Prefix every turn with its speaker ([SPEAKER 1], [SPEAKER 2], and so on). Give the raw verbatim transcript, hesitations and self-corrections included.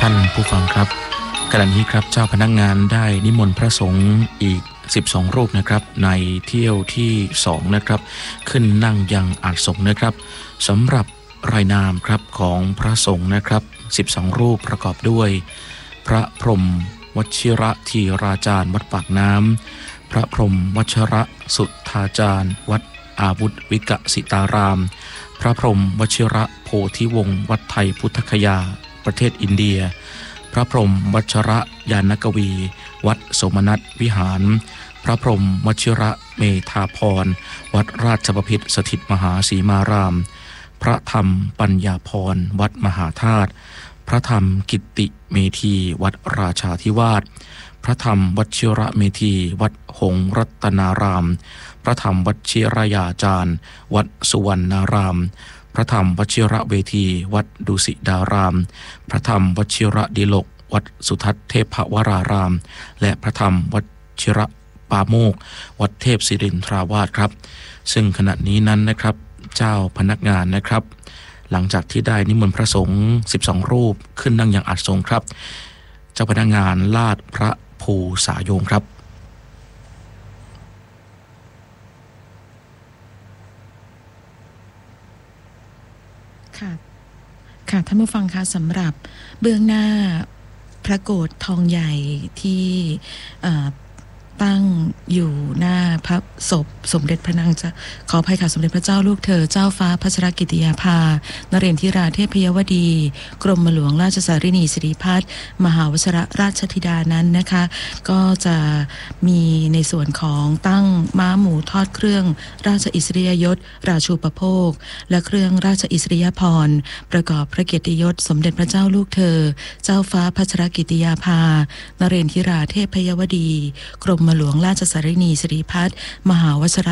[SPEAKER 1] ท่านผู้ฟังครับขณะนี้ครับเจ้าพนักงานได้นิมนต์พระสงฆ์อีกสิบสองรูปนะครับในเที่ยวที่สองนะครับขึ้นนั่งยังอาสงฆ์นะครับสำหรับรายนามครับของพระสงฆ์นะครับสิบสองรูปประกอบด้วยพระพรหมวชิระธีราจารย์วัดปากน้ำพระพรหมวชระสุทธาจารย์วัดอาวุธวิกสิตารามพระพรหมวชิระโพธิวงศ์วัดไทยพุทธคยาประเทศอินเดียพระพรหมวชระยานกวีวัดสมนัตวิหารพระพรหมวชิระเมธาพรวัดราชบพิตรสถิตมหาสีมารามพระธรรมปัญญาพรวัดมหาธาตุพระธรรมกิตติเมธีวัดราชาธิวาสพระธรรมวชิระเมธีวัดหงส์รัตนารามพระธรรมวชิรยาจารย์วัดสุวรรณารามพระธรรมวชิระเวทีวัดดุสิดารามพระธรรมวชิระดิลกวัดสุทัศน์เทพวรารามและพระธรรมวชิระปาโมกวัดเทพศิรินทราวาสครับซึ่งขณะนี้นั้นนะครับเจ้าพนักงานนะครับหลังจากที่ได้นิมนต์พระสงฆ์สิบสองรูปขึ้นนั่งยังอาสงฆ์ครับเจ้าพนักงานลาดพระภูสายงครับ
[SPEAKER 2] ค่ะค่ะท่านผู้ฟังคะสำหรับเบื้องหน้าพระโกฐทองใหญ่ที่ตั้งอยู่หน้าพระศพสมเด็จพระนางจะขออภัยค่ะสมเด็จพระเจ้าลูกเธอเจ้าฟ้าพัชรกิติยาภานเรนทิราเทพยวดีกรมหลวงราชสารินีสิริพัฒน์มหาวชรราชธิดานั้นนะคะก็จะมีในส่วนของตั้งม้าหมูทอดเครื่องราชอิสริยยศราชูปโภคและเครื่องราชอิสริยาภรณ์ประกอบพระเกียรติยศสมเด็จพระเจ้าลูกเธอเจ้าฟ้าพัชรกิติยาภานเรนทิราเทพยวดีกรมหลวงราชสารินีสิริพัฒน์มหาวชร